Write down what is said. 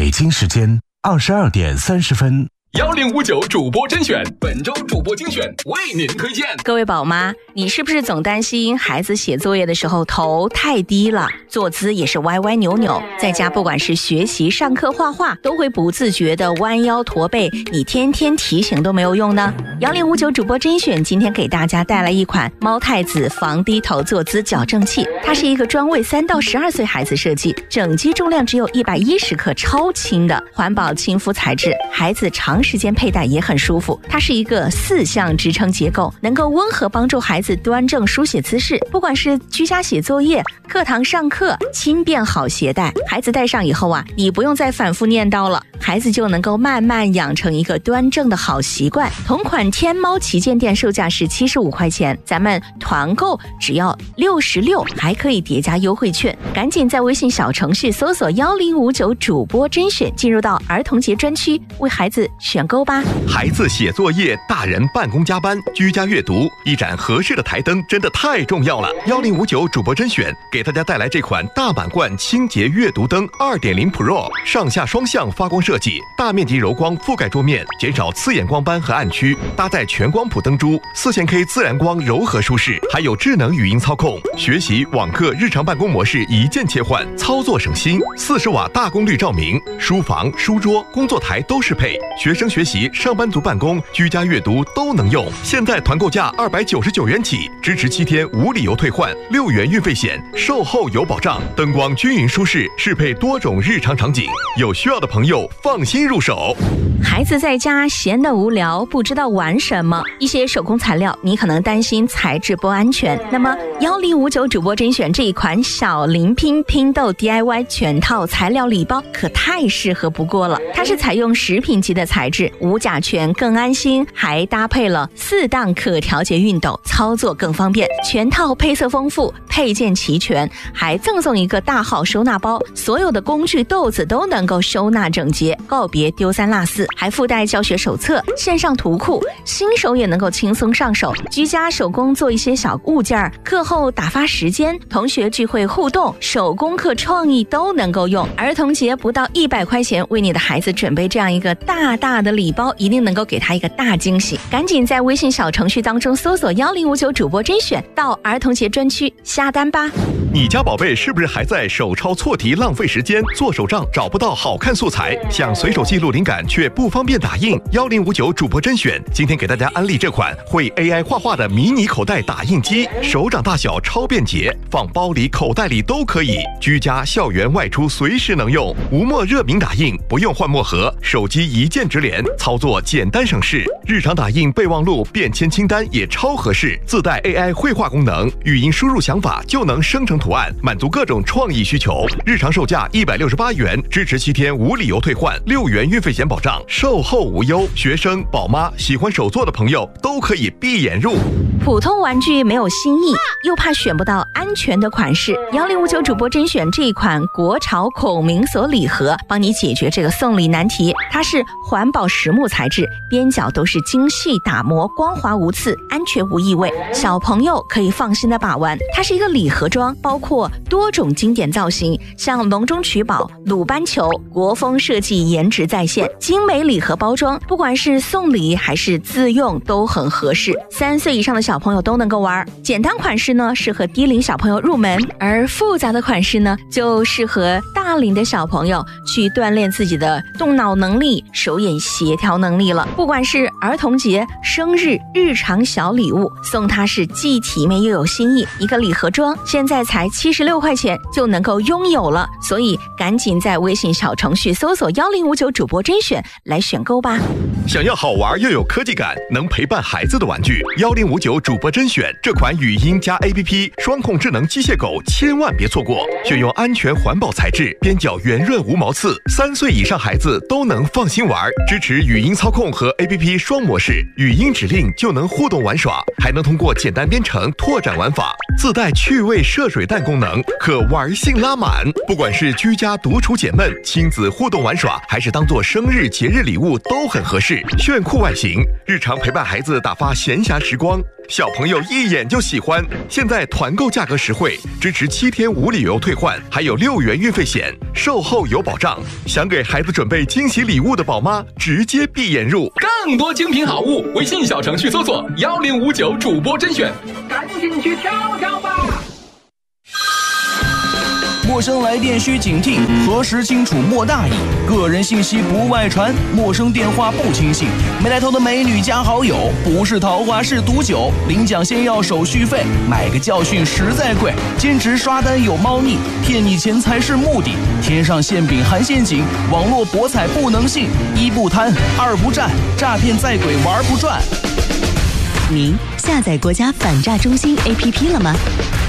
北京时间22:30。 1059主播甄选，本周主播精选为您推荐。 各位宝妈，你是不是总担心孩子写作业的时候头太低了，坐姿也是歪歪扭扭，在家不管是学习、上课、画画，都会不自觉的弯腰驼背，你天天提醒都没有用呢？1059主播甄选今天给大家带来一款猫太子防低头坐姿矫正器，它是一个专为3到12岁孩子设计，整机重量只有110克，超轻的环保亲肤材质，孩子长时间佩戴也很舒服。它是一个4项支撑结构，能够温和帮助孩子端正书写姿势，不管是居家写作业、课堂上课，轻便好携带。孩子戴上以后啊，你不用再反复念叨了，孩子就能够慢慢养成一个端正的好习惯。同款天猫旗舰店售价是75块钱，咱们团购只要66，还可以叠加优惠券。赶紧在微信小程序搜索1059主播甄选，进入到儿童节专区，为孩子选购吧。 孩子写作业，大人办公加班，居家阅读，一盏合适的台灯真的太重要了。1059主播甄选给大家带来这款大满贯清洁阅读灯 2.0 Pro， 上下双向发光设计，大面积柔光覆盖桌面，减少刺眼光斑和暗区，搭载全光谱灯珠，4000K 自然光柔和舒适，还有智能语音操控，学习、网课、日常办公模式一键切换，操作省心。40瓦大功率照明，书房、书桌、工作台都适配，学生学习、上班族办公、居家阅读都能用。现在团购价299元起，支持7天无理由退换，6元运费险，售后有保障。灯光均匀舒适，适配多种日常场景，有需要的朋友放心入手。 孩子在家闲得无聊，不知道玩什么，一些手工材料你可能担心材质不安全，那么1059主播甄选这一款小灵拼拼豆 DIY 全套材料礼包可太适合不过了。它是采用食品级的材质，无甲醛更安心，还搭配了4档可调节熨斗，操作更方便。全套配色丰富，配件齐全，还赠送一个大号收纳包，所有的工具豆子都能够收纳整洁，告别丢三落四，还附带教学手册、线上图库，新手也能够轻松上手。居家手工做一些小物件，课后打发时间，同学聚会互动，手工课创意都能够用。儿童节不到100块钱，为你的孩子准备这样一个大大的礼包，一定能够给他一个大惊喜。赶紧在微信小程序当中搜索1059主播甄选，到儿童节专区下单吧。 你家宝贝是不是还在手抄错题浪费时间，做手账找不到好看素材，想随手记录灵感却不方便打印？1059主播甄选今天给大家安利这款会 AI 画画的迷你口袋打印机，手掌大小超便捷，放包里口袋里都可以，居家校园外出随时能用。无墨热敏打印，不用换墨盒，手机一键直连，操作简单省事。日常打印备忘录、便签清单也超合适，自带 AI 绘画功能，语音输入想法就能生成图案，满足各种创意需求。日常售价168元，支持7天无理由退换，6元运费险保障，售后无忧。学生、宝妈、喜欢手作的朋友都可以闭眼入。 普通玩具没有新意，又怕选不到安全的款式，1059主播甄选这一款国潮孔明锁礼盒，帮你解决这个送礼难题。它是环保实木材质，边角都是精细打磨，光滑无刺，安全无异味，小朋友可以放心的把玩。它是一个礼盒装，包括多种经典造型，像笼中取宝、鲁班球，国风设计，颜值在线，精美礼盒包装，不管是送礼还是自用都很合适，3岁以上的小朋友都能够玩。简单款式呢适合低龄小朋友入门，而复杂的款式呢就适合大龄的小朋友去锻炼自己的动脑能力、手眼协调能力了。不管是儿童节、生日、日常小礼物，送它是既体面又有新意。一个礼盒装现在才76块钱就能够拥有了，所以赶紧在微信小程序搜索1059主播甄选来选购吧。 想要好玩又有科技感，能陪伴孩子的玩具，1059主播甄选这款语音加 APP 双控智能机械狗千万别错过，选用安全环保材质，边角圆润无毛刺，3岁以上孩子都能放心玩，支持语音操控和 APP 双模式，语音指令就能互动玩耍，还能通过简单编程拓展玩法，自带趣味射水弹功能，可玩性拉满。不管是居家独处解闷、亲子互动玩耍，还是当做生日节日礼物都很合适。炫酷外形，日常陪伴孩子打发闲暇时光。 小朋友一眼就喜欢。现在团购价格实惠，支持7天无理由退换，还有6元运费险，售后有保障。想给孩子准备惊喜礼物的宝妈，直接闭眼入。 更多精品好物，微信小程序搜索1059主播甄选，赶紧去挑挑吧。 陌生来电需警惕，核实清楚莫大意。个人信息不外传，陌生电话不轻信。没来头的美女加好友，不是桃花是毒酒。领奖先要手续费，买个教训实在贵。兼职刷单有猫腻，骗你钱财是目的。天上馅饼含陷阱，网络博彩不能信。1不贪，2不占，诈骗在鬼玩不转。 您下载国家反诈中心 APP 了吗？